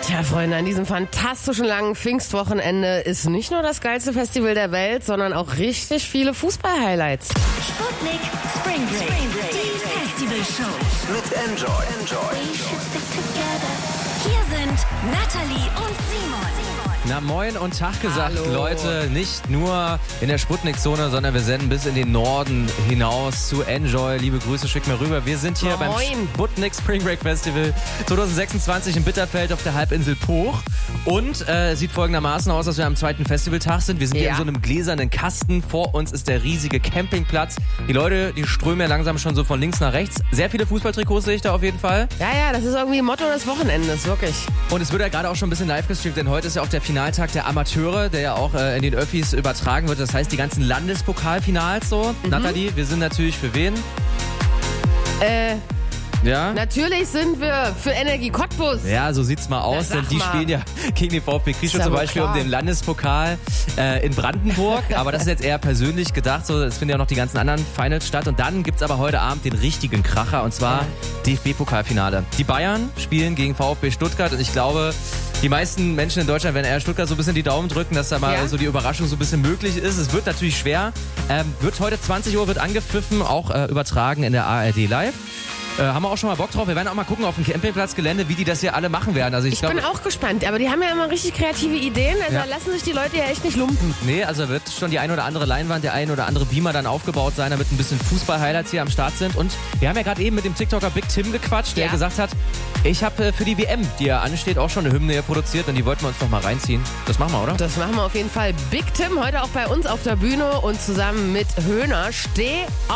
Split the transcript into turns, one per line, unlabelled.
Tja, Freunde, an diesem fantastischen langen Pfingstwochenende ist nicht nur das geilste Festival der Welt, sondern auch richtig viele Fußball-Highlights.
Sputnik Spring Break. Die Festivalshow.
Mit Enjoy.
Hier sind Nathalie und Simon.
Na, moin und Tag gesagt,
Hallo.
Leute. Nicht nur in der Sputnik-Zone, sondern wir senden bis in den Norden hinaus zu Enjoy. Liebe Grüße, schickt mir rüber. Wir sind hier beim
Moin.
Sputnik Spring Break Festival 2026 in Bitterfeld auf der Halbinsel Pooch. Und sieht folgendermaßen aus, dass wir am zweiten Festivaltag sind. Wir sind hier in so einem gläsernen Kasten. Vor uns ist der riesige Campingplatz. Die Leute, die strömen ja langsam schon so von links nach rechts. Sehr viele Fußballtrikots sehe ich da auf jeden Fall.
Ja, das ist irgendwie Motto des Wochenendes, wirklich.
Und es wird ja gerade auch schon ein bisschen live gestreamt, denn heute ist ja auch der Finaltag der Amateure, der ja auch in den Öffis übertragen wird. Das heißt, die ganzen Landespokalfinals so. Nathalie, wir sind natürlich für wen? Ja?
Natürlich sind wir für Energie Cottbus.
Ja, so sieht's mal aus,
Na,
denn
sag
die
mal.
spielen ja gegen den VfB Krieschow
ja
zum
wohl
Beispiel
klar.
um den Landespokal in Brandenburg. Aber das ist jetzt eher persönlich gedacht, so, es finden ja noch die ganzen anderen Finals statt. Und dann gibt's aber heute Abend den richtigen Kracher, und zwar DFB-Pokalfinale. Die Bayern spielen gegen VfB Stuttgart und ich glaube, die meisten Menschen in Deutschland werden eher Stuttgart so ein bisschen die Daumen drücken, dass da mal so die Überraschung so ein bisschen möglich ist. Es wird natürlich schwer. Wird heute 20 Uhr wird angepfiffen, auch übertragen in der ARD Live. Haben wir auch schon mal Bock drauf. Wir werden auch mal gucken auf dem Campingplatzgelände, wie die das hier alle machen werden. Also
Ich bin auch gespannt, aber die haben ja immer richtig kreative Ideen, also da lassen sich die Leute ja echt nicht lumpen.
Nee, also wird schon die ein oder andere Leinwand, der ein oder andere Beamer dann aufgebaut sein, damit ein bisschen Fußball-Highlights hier am Start sind. Und wir haben ja gerade eben mit dem TikToker Big Tim gequatscht, der gesagt hat, ich habe für die WM, die ja ansteht, auch schon eine Hymne hier produziert und die wollten wir uns doch mal reinziehen. Das machen wir, oder?
Das machen wir auf jeden Fall. Big Tim heute auch bei uns auf der Bühne und zusammen mit Höhner Steh